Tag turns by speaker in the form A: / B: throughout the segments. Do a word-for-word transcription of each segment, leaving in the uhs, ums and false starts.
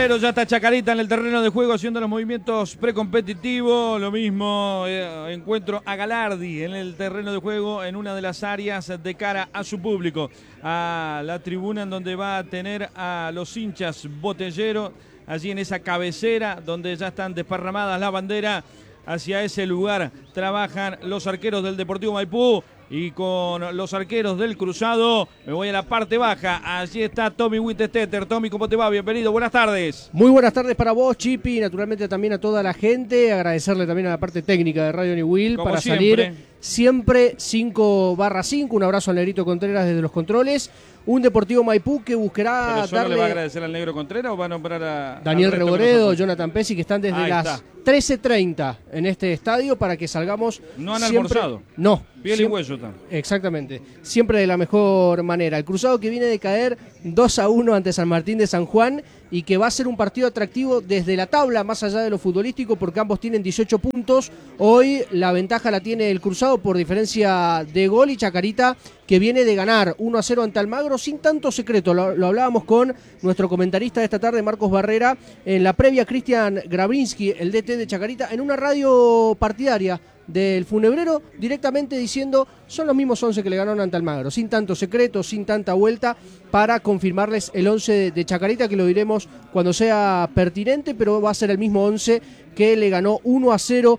A: Febrero ya está Chacarita en el terreno de juego haciendo los movimientos precompetitivos. Lo mismo eh, encuentro a Galardi en el terreno de juego en una de las áreas de cara a su público. A la tribuna en donde va a tener a los hinchas botelleros. Allí en esa cabecera donde ya están desparramadas la bandera. Hacia ese lugar trabajan los arqueros del Deportivo Maipú. Y con los arqueros del Cruzado me voy a la parte baja. Allí está Tommy Winterstetter. Tommy, ¿cómo te va? Bienvenido, buenas tardes.
B: Muy buenas tardes para vos, Chipi, y naturalmente también a toda la gente. Agradecerle también a la parte técnica de Radio New Will para
A: siempre.
B: salir siempre cinco barra cinco. Un abrazo al Negrito Contreras desde los controles. Un Deportivo Maipú que buscará
A: ¿Pero solo
B: darle...
A: le va a agradecer al Negro Contreras o va a nombrar a
B: Daniel Reboredo, Jonathan Pesci, que están desde
A: Ahí
B: las
A: está.
B: trece treinta en este estadio para que salgamos.
A: No han
B: siempre...
A: almorzado.
B: No.
A: Piel
B: siempre...
A: y hueso están.
B: Exactamente. Siempre de la mejor manera. El Cruzado que viene de caer dos a uno ante San Martín de San Juan y que va a ser un partido atractivo desde la tabla, más allá de lo futbolístico, porque ambos tienen dieciocho puntos. Hoy la ventaja la tiene el Cruzado por diferencia de gol y Chacarita, que viene de ganar uno a cero ante Almagro sin tanto secreto. Lo, lo hablábamos con nuestro comentarista de esta tarde, Marcos Barrera, en la previa, Cristian Grabrinsky, el D T de Chacarita, en una radio partidaria del Funebrero, directamente diciendo son los mismos once que le ganaron ante Almagro, sin tanto secreto, sin tanta vuelta, para confirmarles el once de Chacarita, que lo diremos cuando sea pertinente, pero va a ser el mismo once que le ganó uno a cero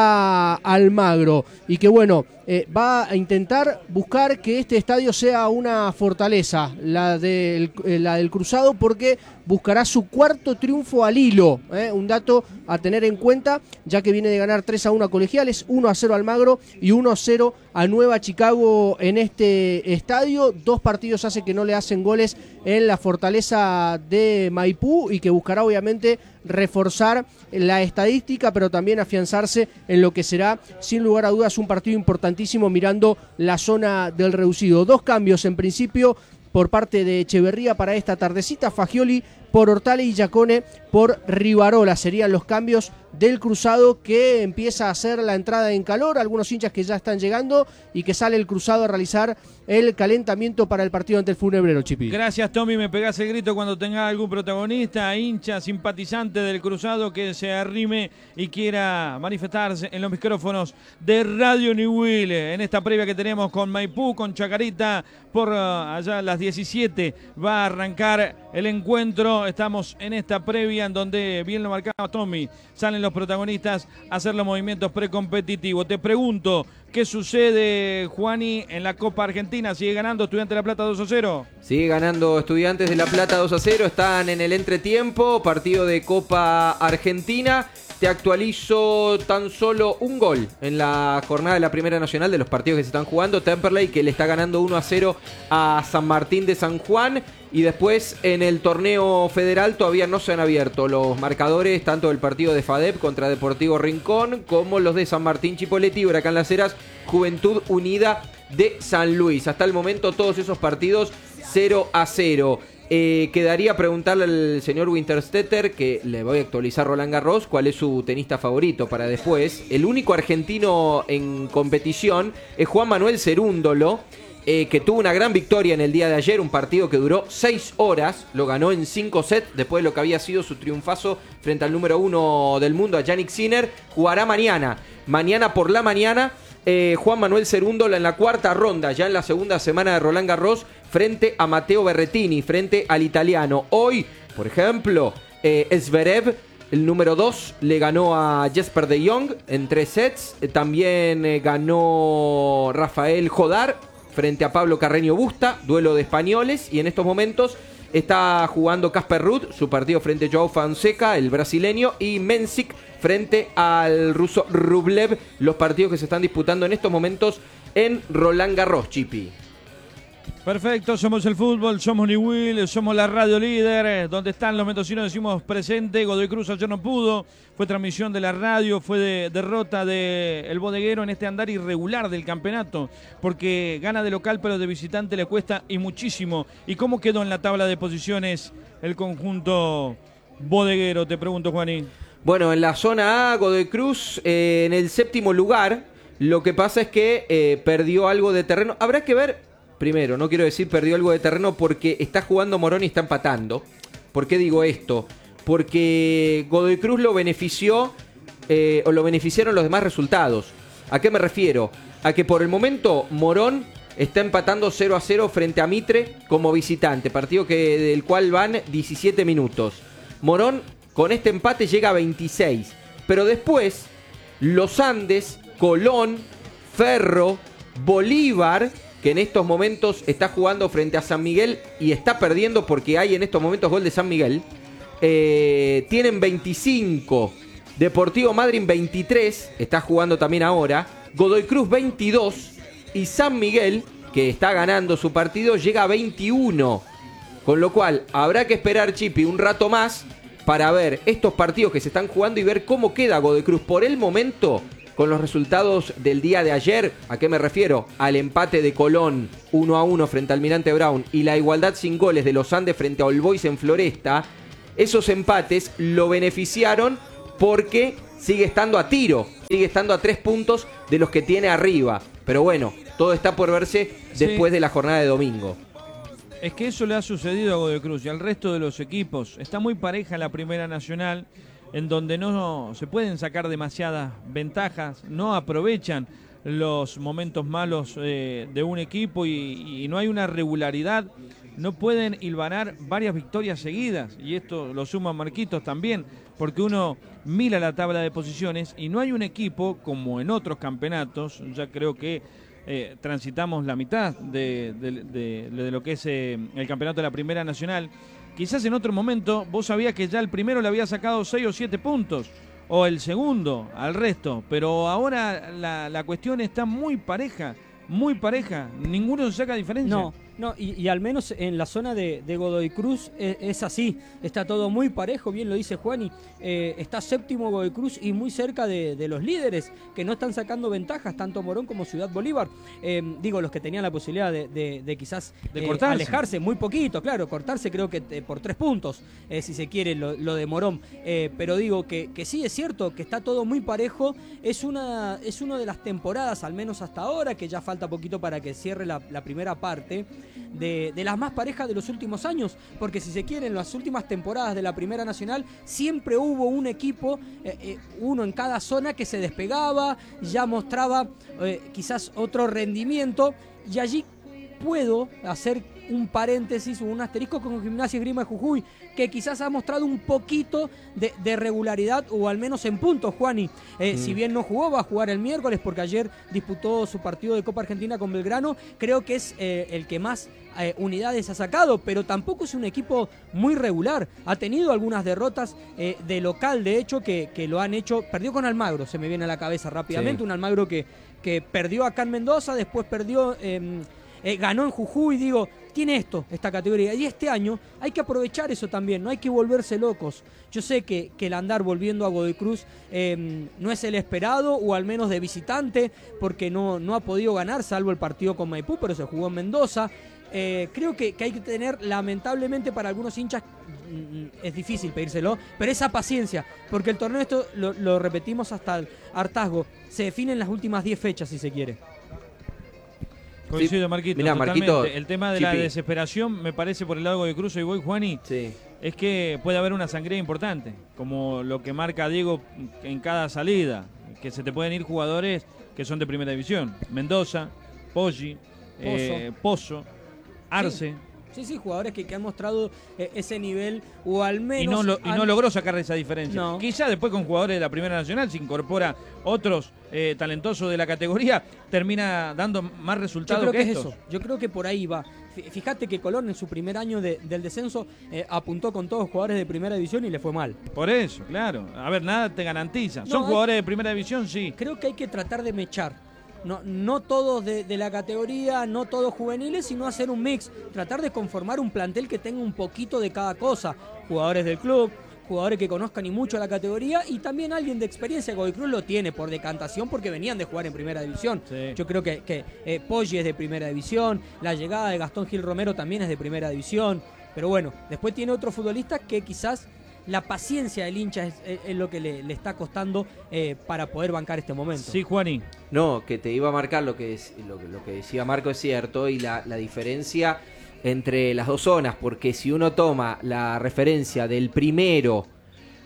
B: a Almagro, y que bueno, eh, va a intentar buscar que este estadio sea una fortaleza, la del, eh, la del Cruzado, porque buscará su cuarto triunfo al hilo, eh, un dato a tener en cuenta, ya que viene de ganar tres a uno a Colegiales, uno a cero a Almagro y uno a cero a Nueva Chicago en este estadio. Dos partidos hace que no le hacen goles en la fortaleza de Maipú y que buscará obviamente reforzar la estadística, pero también afianzarse en lo que será sin lugar a dudas un partido importantísimo mirando la zona del reducido. Dos cambios en principio por parte de Echeverría para esta tardecita: Fagioli por Hortale y Giacone por Rivarola. Serían los cambios del Cruzado, que empieza a hacer la entrada en calor. Algunos hinchas que ya están llegando y que sale el Cruzado a realizar el calentamiento para el partido ante el Funebrero, Chipi.
A: Gracias, Tommy. Me pegás el grito cuando tenga algún protagonista, hincha, simpatizante del Cruzado que se arrime y quiera manifestarse en los micrófonos de Radio New Will. En esta previa que tenemos con Maipú, con Chacarita, por uh, allá a las diecisiete va a arrancar el encuentro. Estamos en esta previa en donde, bien lo marcaba Tommy, salen los protagonistas a hacer los movimientos precompetitivos. Te pregunto, ¿qué sucede, Juani, en la Copa Argentina? ¿Sigue ganando Estudiantes de La Plata dos a cero?
C: Sigue ganando Estudiantes de La Plata dos a cero. Están en el entretiempo, partido de Copa Argentina. Te actualizo tan solo un gol en la jornada de la Primera Nacional de los partidos que se están jugando. Temperley, que le está ganando uno a cero a San Martín de San Juan. Y después en el torneo federal todavía no se han abierto los marcadores, tanto del partido de FADEP contra Deportivo Rincón como los de San Martín Chipoleti, Huracán Las Heras, Juventud Unida de San Luis. Hasta el momento todos esos partidos cero a cero. Eh, quedaría preguntarle al señor Winterstetter, que le voy a actualizar Roland Garros, cuál es su tenista favorito para después. El único argentino en competición es Juan Manuel Cerúndolo, eh, que tuvo una gran victoria en el día de ayer, un partido que duró seis horas, lo ganó en cinco sets, después de lo que había sido su triunfazo frente al número uno del mundo, a Jannik Sinner. Jugará mañana, mañana por la mañana, eh, Juan Manuel Cerúndolo en la cuarta ronda, ya en la segunda semana de Roland Garros, frente a Matteo Berrettini, frente al italiano. Hoy, por ejemplo, eh, Zverev, el número dos, le ganó a Jesper de Jong en tres sets. Eh, también eh, ganó Rafael Jodar frente a Pablo Carreño Busta, duelo de españoles. Y en estos momentos está jugando Casper Ruud, su partido frente a Joao Fonseca, el brasileño, y Mensik frente al ruso Rublev, los partidos que se están disputando en estos momentos en Roland Garros, Chipi.
A: Perfecto, somos el fútbol, somos New Will, somos la radio líder, donde están los mendocinos decimos presente. Godoy Cruz ayer no pudo, fue transmisión de la radio, fue de, derrota del Bodeguero en este andar irregular del campeonato, porque gana de local pero de visitante le cuesta y muchísimo. ¿Y cómo quedó en la tabla de posiciones el conjunto bodeguero? Te pregunto, Juanín.
C: Bueno, en la zona A, Godoy Cruz eh, en el séptimo lugar. Lo que pasa es que eh, perdió algo de terreno. Habrá que ver. Primero, no quiero decir perdió algo de terreno porque está jugando Morón y está empatando. ¿Por qué digo esto? porque Godoy Cruz lo benefició eh, o lo beneficiaron los demás resultados. ¿A qué me refiero? A que por el momento Morón está empatando cero a cero frente a Mitre como visitante, partido que, del cual van diecisiete minutos. Morón con este empate llega a veintiséis, pero después Los Andes, Colón, Ferro, Bolívar, que en estos momentos está jugando frente a San Miguel y está perdiendo porque hay en estos momentos gol de San Miguel, eh, tienen veinticinco, Deportivo Madryn veintitrés, está jugando también ahora, Godoy Cruz veintidós y San Miguel, que está ganando su partido, llega a veintiuno. Con lo cual habrá que esperar, Chipi, un rato más para ver estos partidos que se están jugando y ver cómo queda Godoy Cruz. Por el momento, con los resultados del día de ayer, ¿a qué me refiero? Al empate de Colón uno a uno frente al Almirante Brown y la igualdad sin goles de Los Andes frente a All Boys en Floresta. Esos empates lo beneficiaron porque sigue estando a tiro, sigue estando a tres puntos de los que tiene arriba. Pero bueno, todo está por verse después sí. de la jornada de domingo.
A: Es que eso le ha sucedido a Godoy Cruz y al resto de los equipos. Está muy pareja la Primera Nacional, en donde no se pueden sacar demasiadas ventajas, no aprovechan los momentos malos eh, de un equipo y, y no hay una regularidad. No pueden hilvanar varias victorias seguidas, y esto lo suma Marquitos también, porque uno mira la tabla de posiciones y no hay un equipo como en otros campeonatos. Ya creo que eh, transitamos la mitad de, de, de, de lo que es eh, el campeonato de la Primera Nacional. Quizás en otro momento vos sabías que ya el primero le había sacado seis o siete puntos, o el segundo al resto, pero ahora la, la cuestión está muy pareja, muy pareja, ninguno se saca diferencia.
D: No. No, y, y al menos en la zona de, de Godoy Cruz es, es así, está todo muy parejo, bien lo dice Juani, eh, está séptimo Godoy Cruz y muy cerca de, de los líderes, que no están sacando ventajas, tanto Morón como Ciudad Bolívar, eh, digo, los que tenían la posibilidad de, de, de quizás
A: de
D: eh, alejarse, muy poquito, claro, cortarse creo que eh, por tres puntos, eh, si se quiere, lo, lo de Morón, eh, pero digo que, que sí es cierto, que está todo muy parejo, es una, es una de las temporadas, al menos hasta ahora, que ya falta poquito para que cierre la, la primera parte, De, de las más parejas de los últimos años, porque si se quiere, en las últimas temporadas de la Primera Nacional siempre hubo un equipo, eh, eh, uno en cada zona que se despegaba, ya mostraba eh, quizás otro rendimiento, y allí puedo hacer un paréntesis o un asterisco con Gimnasia y Esgrima de Jujuy, que quizás ha mostrado un poquito de, de regularidad, o al menos en puntos, Juani. Eh, mm. Si bien no jugó, va a jugar el miércoles, porque ayer disputó su partido de Copa Argentina con Belgrano. Creo que es eh, el que más eh, unidades ha sacado, pero tampoco es un equipo muy regular. Ha tenido algunas derrotas eh, de local, de hecho, que, que lo han hecho. Perdió con Almagro, se me viene a la cabeza rápidamente. Sí. Un Almagro que, que perdió acá en Mendoza, después perdió... Eh, Eh, ganó en Jujuy, digo, tiene esto, esta categoría. Y este año hay que aprovechar eso también, no hay que volverse locos. Yo sé que, que el andar volviendo a Godoy Cruz eh, no es el esperado, o al menos de visitante, porque no, no ha podido ganar, salvo el partido con Maipú, pero se jugó en Mendoza. Eh, creo que, que hay que tener, lamentablemente para algunos hinchas, es difícil pedírselo, pero esa paciencia, porque el torneo, esto lo, lo repetimos hasta el hartazgo, se define en las últimas diez fechas, si se quiere.
A: Coincido, Marquito,
C: Mirá,
A: totalmente.
C: Marquito,
A: el tema de
C: Chipi.
A: la desesperación, me parece, por el lado de Cruz y voy, Juani,
C: sí.
A: es que puede haber una sangría importante, como lo que marca Diego en cada salida, que se te pueden ir jugadores que son de primera división. Mendoza, Poggi, Pozo, eh, Pozo Arce.
D: Sí. Sí, sí, jugadores que, que han mostrado eh, ese nivel, o al menos...
A: Y no, lo, y
D: han...
A: no logró sacar esa diferencia.
D: No.
A: Quizá después con jugadores de la Primera Nacional se incorpora otros eh, talentosos de la categoría, termina dando más resultados
D: Yo creo
A: que,
D: que
A: estos.
D: es eso, yo creo que por ahí va. Fíjate que Colón en su primer año de, del descenso eh, apuntó con todos los jugadores de Primera División y le fue mal.
A: Por eso, claro. A ver, nada te garantiza.
D: No,
A: ¿Son
D: hay...
A: jugadores de Primera División? Sí.
D: Creo que hay que tratar de mechar. No, no todos de, de la categoría, no todos juveniles, sino hacer un mix, tratar de conformar un plantel que tenga un poquito de cada cosa, jugadores del club, jugadores que conozcan y mucho la categoría, y también alguien de experiencia. Godoy Cruz lo tiene por decantación, porque venían de jugar en Primera División. Sí. Yo creo que, que eh, Poggi es de Primera División, la llegada de Gastón Gil Romero también es de Primera División, pero bueno, después tiene otros futbolistas que quizás la paciencia del hincha es, es, es lo que le, le está costando eh, para poder bancar este momento.
A: Sí, Juani.
C: No, que te iba a marcar lo que, es, lo, lo que decía Marco es cierto, y la, la diferencia entre las dos zonas, porque si uno toma la referencia del primero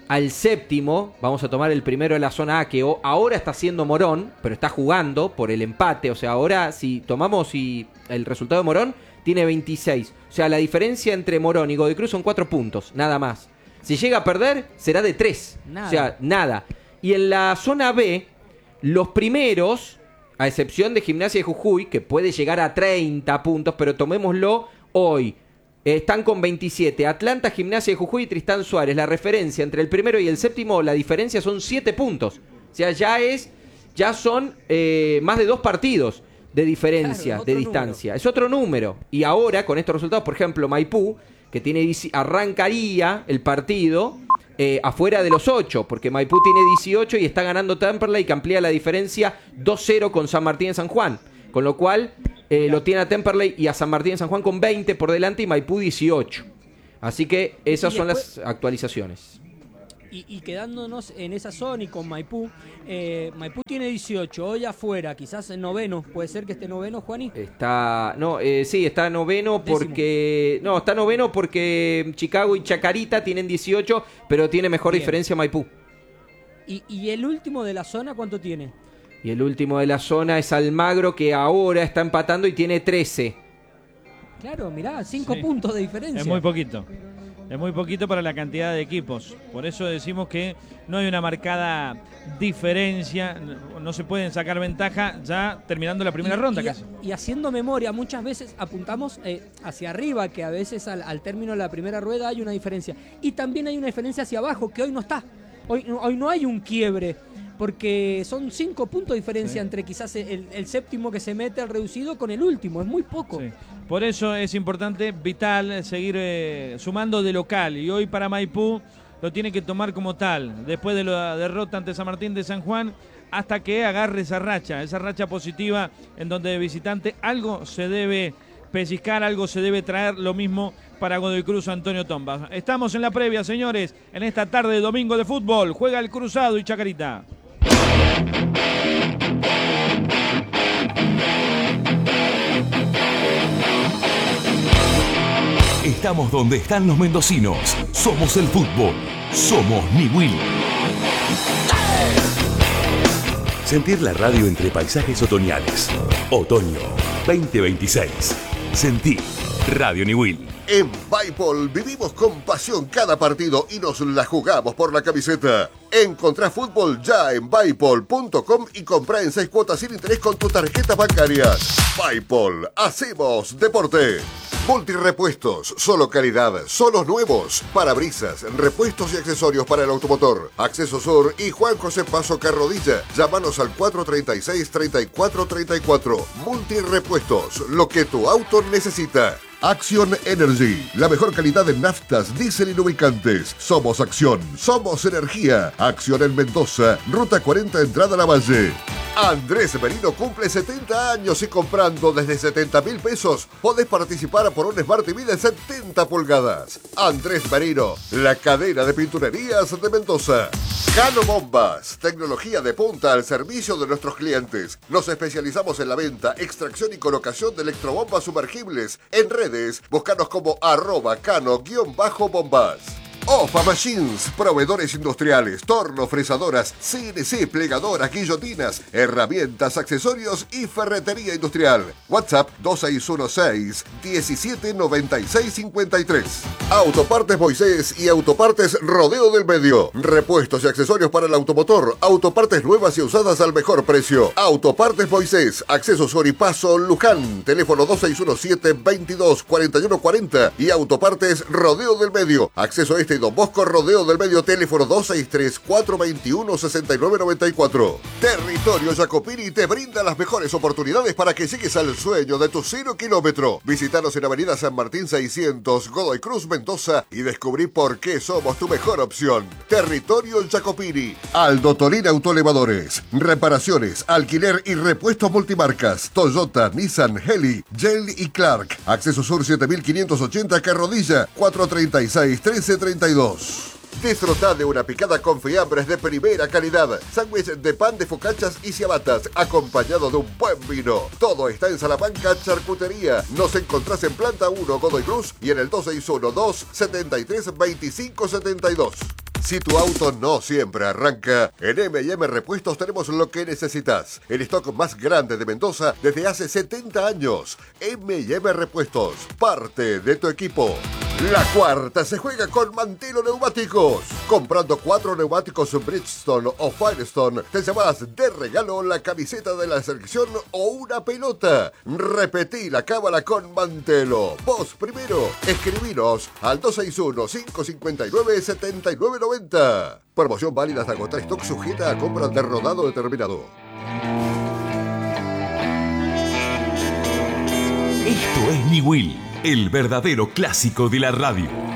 C: al séptimo, vamos a tomar el primero de la zona A, que ahora está haciendo Morón, pero está jugando por el empate. O sea, ahora si tomamos y el resultado de Morón, tiene veintiséis. O sea, la diferencia entre Morón y Godoy Cruz son cuatro puntos, nada más. Si llega a perder, será de tres.
D: Nada.
C: O sea, nada. Y en la zona B, los primeros, a excepción de Gimnasia de Jujuy, que puede llegar a treinta puntos, pero tomémoslo hoy, están con veintisiete. Atlanta, Gimnasia de Jujuy y Tristán Suárez. La referencia entre el primero y el séptimo, la diferencia son siete puntos. O sea, ya es, ya son eh, más de dos partidos de diferencia,
D: claro,
C: de distancia. Número. Es otro número. Y ahora, con estos resultados, por ejemplo, Maipú, que tiene arrancaría el partido eh, afuera de los ocho, porque Maipú tiene dieciocho y está ganando Temperley, que amplía la diferencia dos cero con San Martín de San Juan. Con lo cual... Eh, lo tiene a Temperley y a San Martín de San Juan con veinte por delante y Maipú dieciocho. Así que esas son después, las actualizaciones.
D: Y, y quedándonos en esa zona y con Maipú, eh, Maipú tiene dieciocho, hoy afuera, quizás en noveno. ¿Puede ser que esté noveno, Juani?
C: Está, no, eh, sí, está noveno porque... Décimo. No, está noveno porque Chicago y Chacarita tienen dieciocho, pero tiene mejor Bien. diferencia Maipú.
D: ¿Y, ¿Y el último de la zona cuánto tiene?
C: Y el último de la zona es Almagro, que ahora está empatando y tiene trece.
D: Claro, mirá, cinco sí. puntos de diferencia.
A: Es muy poquito. Es muy poquito para la cantidad de equipos. Por eso decimos que no hay una marcada diferencia. No se pueden sacar ventaja ya terminando la primera
D: y,
A: ronda
D: y,
A: casi.
D: Y haciendo memoria, muchas veces apuntamos eh, hacia arriba, que a veces al, al término de la primera rueda hay una diferencia. Y también hay una diferencia hacia abajo, que hoy no está. Hoy, hoy no hay un quiebre. Porque son cinco puntos de diferencia sí. entre quizás el, el séptimo que se mete al reducido con el último, es muy poco.
A: Sí. Por eso es importante, vital, seguir eh, sumando de local. Y hoy para Maipú lo tiene que tomar como tal. Después de la derrota ante San Martín de San Juan, hasta que agarre esa racha, esa racha positiva en donde de visitante algo se debe pellizcar, algo se debe traer, lo mismo para Godoy Cruz Antonio Tomba. Estamos en la previa, señores, en esta tarde de domingo de fútbol. Juega el Cruzado y Chacarita.
E: Estamos donde están los mendocinos. Somos el fútbol. Somos Niwil. Sentir la radio entre paisajes otoñales. Otoño veinte veintiséis. Sentí Radio Niwil.
F: En Bipol vivimos con pasión cada partido y nos la jugamos por la camiseta. Encontrá fútbol ya en Bipol punto com y comprá en seis cuotas sin interés con tus tarjetas bancarias. Bipol, hacemos deporte. Multirepuestos, solo calidad, solos nuevos, parabrisas, repuestos y accesorios para el automotor. Acceso Sur y Juan José Paso Carrodilla. Llámanos al cuatro treinta y seis, treinta y cuatro treinta y cuatro. Multirepuestos, lo que tu auto necesita. Acción Energy, la mejor calidad en naftas, diésel y lubricantes. Somos Acción, somos energía. Acción en Mendoza, Ruta cuarenta, entrada a la Valle. Andrés Merino cumple setenta años y comprando desde setenta mil pesos podés participar por un Smart T V de setenta pulgadas. Andrés Merino, la cadena de pinturerías de Mendoza. Cano Bombas, tecnología de punta al servicio de nuestros clientes. Nos especializamos en la venta, extracción y colocación de electrobombas sumergibles. En redes, búscanos como arroba cano-bombas. Ofa Machines, proveedores industriales, torno, fresadoras, C N C, plegadoras, guillotinas, herramientas, accesorios y ferretería industrial. WhatsApp dos seis uno seis, diecisiete noventa y seis cincuenta y tres. Autopartes Moisés y Autopartes Rodeo del Medio. Repuestos y accesorios para el automotor. Autopartes nuevas y usadas al mejor precio. Autopartes Moisés, Acceso Sur y Paso Luján. Teléfono dos seis uno siete, veintidós, cuarenta y uno cuarenta. Y Autopartes Rodeo del Medio. Acceso Este y Don Bosco Rodeo del Medio. Teléfono dos seis tres, cuatro veintiuno, sesenta y nueve noventa y cuatro. Territorio Jacopini te brinda las mejores oportunidades para que llegues al sueño de tu cero kilómetro. Visítanos en Avenida San Martín seiscientos, Godoy Cruz, Mendoza, y descubrí por qué somos tu mejor opción. Territorio Jacopini. Aldo Tolín Autoelevadores. Reparaciones, alquiler y repuestos multimarcas. Toyota, Nissan, Heli, Gel y Clark. Acceso Sur siete mil quinientos ochenta, Carrodilla, cuatro treinta y seis, trece treinta y dos. Disfruta de una picada con fiambres de primera calidad, sándwich de pan de focachas y ciabatas, acompañado de un buen vino. Todo está en Salamanca Charcutería. Nos encontrás en Planta uno, Godoy Cruz, y en el dos seis uno, dos setenta y tres, veinticinco setenta y dos. Si tu auto no siempre arranca, en eme y eme Repuestos tenemos lo que necesitas. El stock más grande de Mendoza desde hace setenta años. eme y eme Repuestos, parte de tu equipo. La cuarta se juega con Mantelo Neumáticos. Comprando cuatro neumáticos Bridgestone o Firestone, te llevas de regalo la camiseta de la selección o una pelota. Repetí la cábala con Mantelo. Vos primero, escribinos al dos seis uno, cinco cinco nueve, siete nueve nueve cero. Promoción válida hasta agotar stock, sujeta a compra de rodado determinado.
E: Esto es Niwil, el verdadero clásico de la radio.